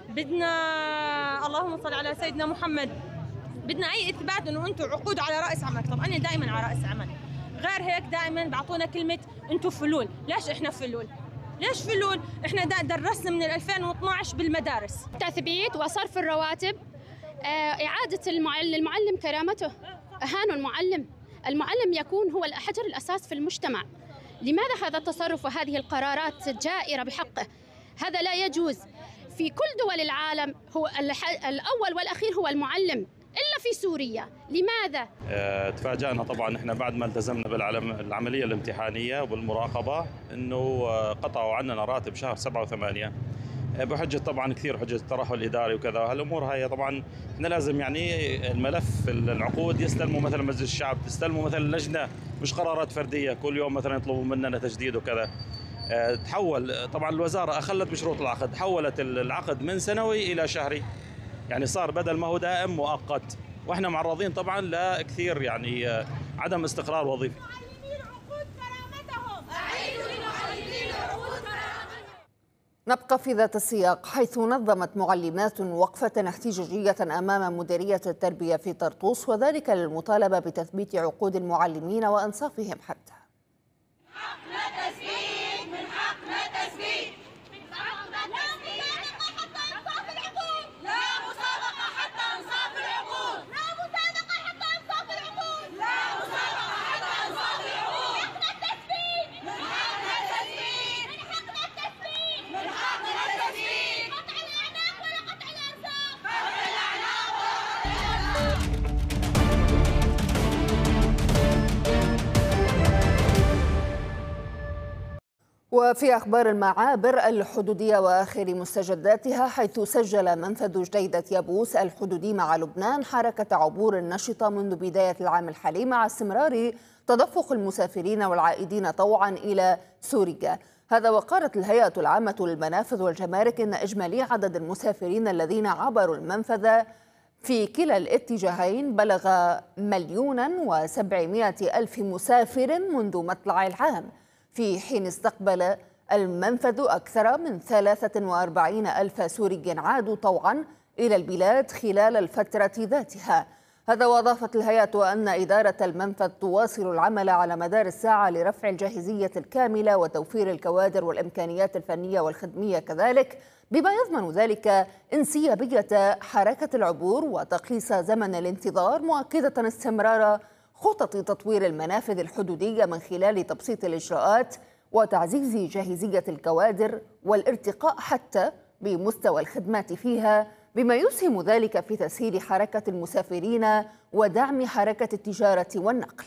بدنا اللهم صل على سيدنا محمد، بدنا اي اثبات انه انتم عقود على راس عمل. طب انا دائما على راس عمل، غير هيك دائما بعطونا كلمه انتم فلول. ليش احنا فلول؟ ليش فلول؟ احنا درسنا من 2012 بالمدارس تثبيت وصرف الرواتب، إعادة المعلم كرامته. أهانوا المعلم يكون هو الحجر الأساس في المجتمع. لماذا هذا التصرف وهذه القرارات الجائرة بحقه؟ هذا لا يجوز. في كل دول العالم هو الأول والأخير هو المعلم، إلا في سوريا. لماذا؟ تفاجأنا طبعا احنا بعد ما التزمنا بالعملية الامتحانية وبالمراقبة انه قطعوا عنا راتب شهر 7 و8 بحجة طبعا كثير حجة الترهل الإداري وكذا. هالأمور هاي طبعا احنا لازم يعني الملف العقود يستلموا مثلا مجلس الشعب، تستلموا مثلا لجنة، مش قرارات فردية كل يوم مثلا يطلبوا مننا تجديد وكذا. تحول طبعا الوزارة أخلت بشروط العقد، حولت العقد من سنوي إلى شهري، يعني صار بدل ما هو دائم مؤقت، واحنا معرضين طبعا لكثير يعني عدم استقرار وظيفي. نبقى في ذات السياق، حيث نظمت معلمات وقفة احتجاجية أمام مديرية التربية في طرطوس، وذلك للمطالبة بتثبيت عقود المعلمين وأنصافهم. حتى وفي أخبار المعابر الحدودية وآخر مستجداتها، حيث سجل منفذ جديدة يابوس الحدودي مع لبنان حركة عبور نشطة منذ بداية العام الحالي، مع استمرار تدفق المسافرين والعائدين طوعا إلى سوريا. هذا وقالت الهيئة العامة للمنافذ والجمارك إن إجمالي عدد المسافرين الذين عبروا المنفذ في كلا الاتجاهين بلغ 1,700,000 مسافر منذ مطلع العام، في حين استقبل المنفذ أكثر من 43,000 سوري عادوا طوعا إلى البلاد خلال الفترة ذاتها. هذا وأضافت الهيئة أن إدارة المنفذ تواصل العمل على مدار الساعة لرفع الجاهزية الكاملة وتوفير الكوادر والإمكانيات الفنية والخدمية كذلك، بما يضمن ذلك انسيابية حركة العبور وتقليص زمن الانتظار، مؤكدة استمرار خطط تطوير المنافذ الحدودية من خلال تبسيط الإجراءات وتعزيز جاهزية الكوادر والارتقاء حتى بمستوى الخدمات فيها، بما يسهم ذلك في تسهيل حركة المسافرين ودعم حركة التجارة والنقل.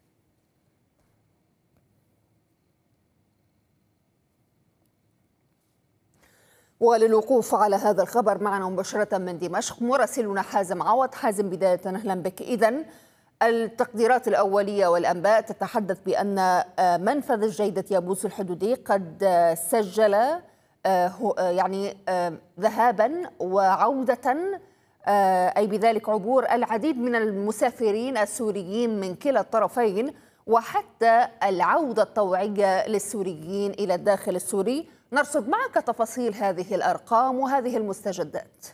وللوقوف على هذا الخبر معنا مباشرة من دمشق مراسلنا حازم عوض. حازم، بداية أهلا بك. إذن التقديرات الأولية والأنباء تتحدث بأن منفذ الجيدة يابوس الحدودي قد سجل يعني ذهابا وعودة، أي بذلك عبور العديد من المسافرين السوريين من كلا الطرفين، وحتى العودة الطوعية للسوريين إلى الداخل السوري. نرصد معك تفاصيل هذه الأرقام وهذه المستجدات.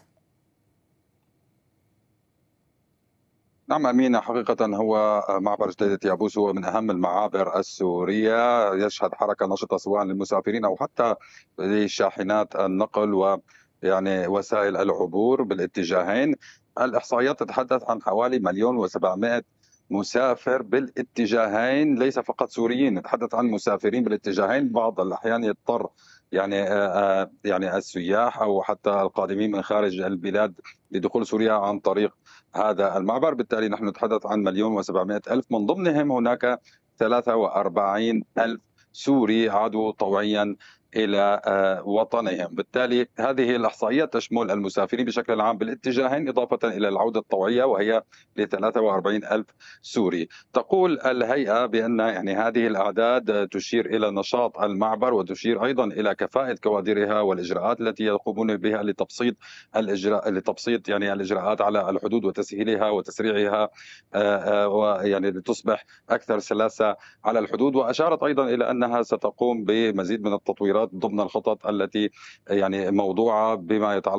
نعم أمينة، حقيقة هو معبر جديدة يابوس هو من أهم المعابر السورية، يشهد حركة نشطة سواء للمسافرين أو حتى لشاحنات النقل ويعني وسائل العبور بالاتجاهين. الإحصائيات تتحدث عن حوالي 1,700,000 مسافر بالاتجاهين، ليس فقط سوريين، نتحدث عن مسافرين بالاتجاهين. بعض الأحيان يضطر يعني السياح أو حتى القادمين من خارج البلاد لدخول سوريا عن طريق هذا المعبر. بالتالي نحن نتحدث عن 1,700,000، من ضمنهم هناك 43,000 سوري عادوا طوعيا إلى وطنهم. بالتالي هذه الإحصائيات تشمل المسافرين بشكل عام بالاتجاهين إضافة إلى العودة الطوعية وهي ل 43,000 سوري. تقول الهيئة بأن يعني هذه الأعداد تشير إلى نشاط المعبر وتشير أيضا إلى كفاءة كوادرها والإجراءات التي يقومون بها لتبسيط يعني الإجراءات على الحدود وتسهيلها وتسريعها ويعني لتصبح أكثر سلاسة على الحدود. وأشارت أيضا إلى أنها ستقوم بمزيد من التطويرات ضمن الخطط التي يعني موضوعة بما يتعلق